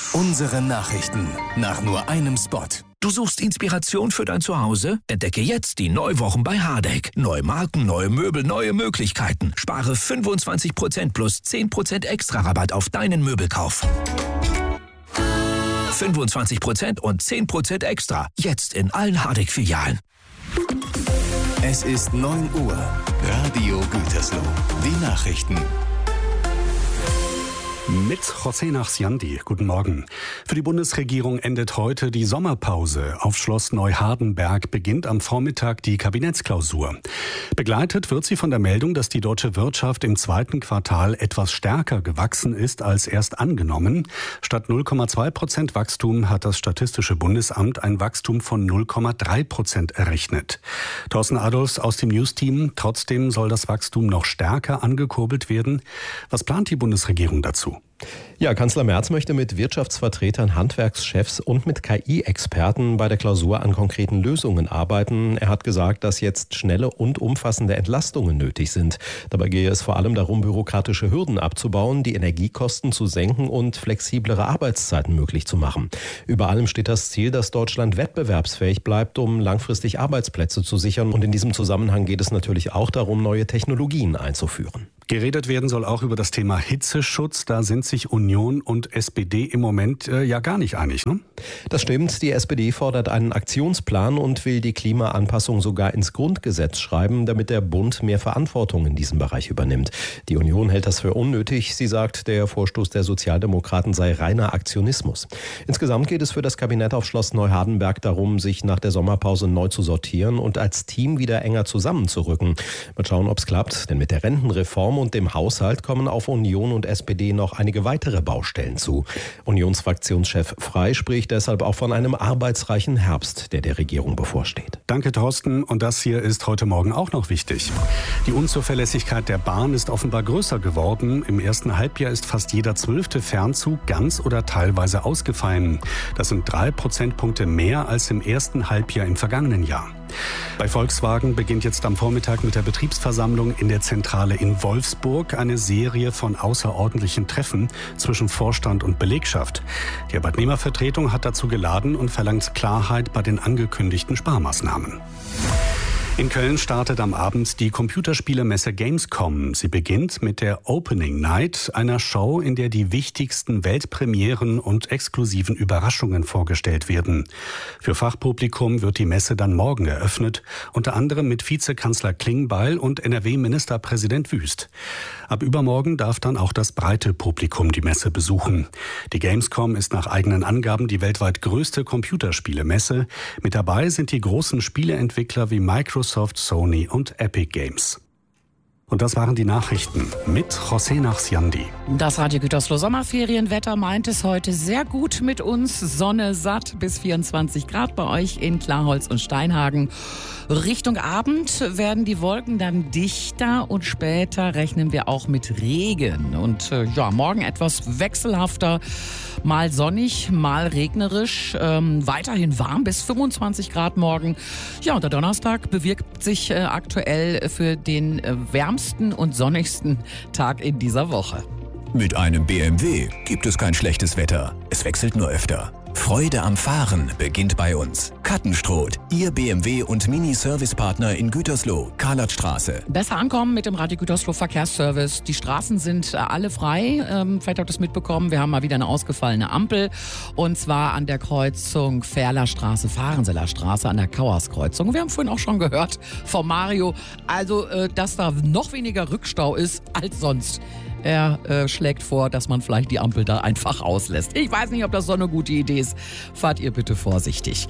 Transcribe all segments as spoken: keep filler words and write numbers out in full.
Unsere Nachrichten nach nur einem Spot. Du suchst Inspiration für dein Zuhause? Entdecke jetzt die Neuwochen bei Hardegg. Neue Marken, neue Möbel, neue Möglichkeiten. Spare fünfundzwanzig Prozent plus zehn Prozent extra Rabatt auf deinen Möbelkauf. fünfundzwanzig Prozent und zehn Prozent extra. Jetzt in allen Hardegg-Filialen. Es ist neun Uhr. Radio Gütersloh. Die Nachrichten. Mit José Nachsiandi. Guten Morgen. Für die Bundesregierung endet heute die Sommerpause. Auf Schloss Neuhardenberg beginnt am Vormittag die Kabinettsklausur. Begleitet wird sie von der Meldung, dass die deutsche Wirtschaft im zweiten Quartal etwas stärker gewachsen ist als erst angenommen. Statt null Komma zwei Prozent Wachstum hat das Statistische Bundesamt ein Wachstum von null Komma drei Prozent errechnet. Thorsten Adolfs aus dem News-Team. Trotzdem soll das Wachstum noch stärker angekurbelt werden. Was plant die Bundesregierung dazu? Ja, Kanzler Merz möchte mit Wirtschaftsvertretern, Handwerkschefs und mit K I-Experten bei der Klausur an konkreten Lösungen arbeiten. Er hat gesagt, dass jetzt schnelle und umfassende Entlastungen nötig sind. Dabei gehe es vor allem darum, bürokratische Hürden abzubauen, die Energiekosten zu senken und flexiblere Arbeitszeiten möglich zu machen. Über allem steht das Ziel, dass Deutschland wettbewerbsfähig bleibt, um langfristig Arbeitsplätze zu sichern. Und in diesem Zusammenhang geht es natürlich auch darum, neue Technologien einzuführen. Geredet werden soll auch über das Thema Hitzeschutz. Da sind sich Union und S P D im Moment äh, ja gar nicht einig, ne? Das stimmt. Die S P D fordert einen Aktionsplan und will die Klimaanpassung sogar ins Grundgesetz schreiben, damit der Bund mehr Verantwortung in diesem Bereich übernimmt. Die Union hält das für unnötig. Sie sagt, der Vorstoß der Sozialdemokraten sei reiner Aktionismus. Insgesamt geht es für das Kabinett auf Schloss Neuhardenberg darum, sich nach der Sommerpause neu zu sortieren und als Team wieder enger zusammenzurücken. Mal schauen, ob es klappt, denn mit der Rentenreform und dem Haushalt kommen auf Union und S P D noch einige weitere Baustellen zu. Unionsfraktionschef Frey spricht deshalb auch von einem arbeitsreichen Herbst, der der Regierung bevorsteht. Danke, Thorsten. Und das hier ist heute Morgen auch noch wichtig. Die Unzuverlässigkeit der Bahn ist offenbar größer geworden. Im ersten Halbjahr ist fast jeder zwölfte Fernzug ganz oder teilweise ausgefallen. Das sind drei Prozentpunkte mehr als im ersten Halbjahr im vergangenen Jahr. Bei Volkswagen beginnt jetzt am Vormittag mit der Betriebsversammlung in der Zentrale in Wolfsburg eine Serie von außerordentlichen Treffen zwischen Vorstand und Belegschaft. Die Arbeitnehmervertretung hat dazu geladen und verlangt Klarheit bei den angekündigten Sparmaßnahmen. In Köln startet am Abend die Computerspielemesse Gamescom. Sie beginnt mit der Opening Night, einer Show, in der die wichtigsten Weltpremieren und exklusiven Überraschungen vorgestellt werden. Für Fachpublikum wird die Messe dann morgen eröffnet, unter anderem mit Vizekanzler Klingbeil und N R W-Ministerpräsident Wüst. Ab übermorgen darf dann auch das breite Publikum die Messe besuchen. Die Gamescom ist nach eigenen Angaben die weltweit größte Computerspielemesse. Mit dabei sind die großen Spieleentwickler wie Microsoft, Sony und Epic Games. Und das waren die Nachrichten mit José Nachsiandi. Das Radio Gütersloh Sommerferienwetter meint es heute sehr gut mit uns. Sonne satt bis vierundzwanzig Grad bei euch in Klarholz und Steinhagen. Richtung Abend werden die Wolken dann dichter und später rechnen wir auch mit Regen. Und äh, ja, morgen etwas wechselhafter, mal sonnig, mal regnerisch, ähm, weiterhin warm bis fünfundzwanzig Grad morgen. Ja, und der Donnerstag bewirkt sich äh, aktuell für den äh, wärmsten und sonnigsten Tag in dieser Woche. Mit einem B M W gibt es kein schlechtes Wetter. Es wechselt nur öfter. Freude am Fahren beginnt bei uns. Kattenstroth, Ihr B M W und Mini-Service-Partner in Gütersloh, Karlatstraße. Besser ankommen mit dem Radio Gütersloh Verkehrsservice. Die Straßen sind äh, alle frei. Ähm, vielleicht habt ihr es mitbekommen, wir haben mal wieder eine ausgefallene Ampel. Und zwar an der Kreuzung Ferlerstraße, Fahrenseller Straße, an der Kauerskreuzung. Wir haben vorhin auch schon gehört vom Mario, also äh, dass da noch weniger Rückstau ist als sonst. Er äh, schlägt vor, dass man vielleicht die Ampel da einfach auslässt. Ich weiß nicht, ob das so eine gute Idee ist. Fahrt ihr bitte vorsichtig.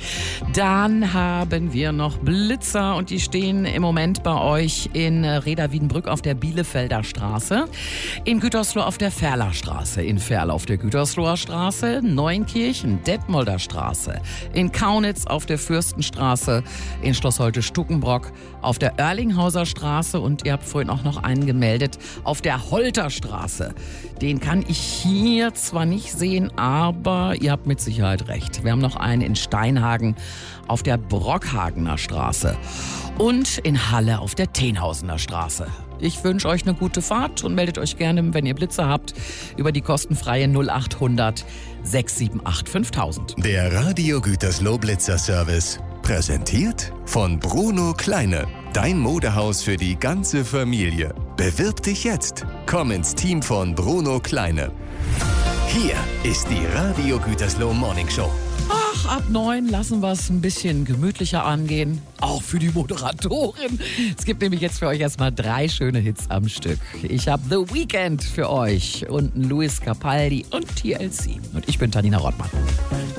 Dann haben wir noch Blitzer und die stehen im Moment bei euch in Reda-Wiedenbrück auf der Bielefelder Straße, in Gütersloh auf der Ferlerstraße, in Ferl auf der Gütersloher Straße, Neunkirchen, Detmolder Straße, in Kaunitz auf der Fürstenstraße, in Schloss Holte-Stuckenbrock auf der Oerlinghauser Straße und ihr habt vorhin auch noch einen gemeldet auf der Holter Straße. Den kann ich hier zwar nicht sehen, aber ihr habt mit Sicherheit recht. Wir haben noch einen in Steinhagen auf der Brockhagener Straße und in Halle auf der Tenhausener Straße. Ich wünsche euch eine gute Fahrt und meldet euch gerne, wenn ihr Blitze habt, über die kostenfreie null acht hundert sechs sieben acht fünftausend. Der Radio Gütersloh Blitzer Service. Präsentiert von Bruno Kleine. Dein Modehaus für die ganze Familie. Bewirb dich jetzt. Komm ins Team von Bruno Kleine. Hier ist die Radio Gütersloh Morning Show. Ach, ab neun lassen wir es ein bisschen gemütlicher angehen. Auch für die Moderatorin. Es gibt nämlich jetzt für euch erstmal drei schöne Hits am Stück. Ich habe The Weeknd für euch und Luis Capaldi und T L C. Und ich bin Tanina Rottmann.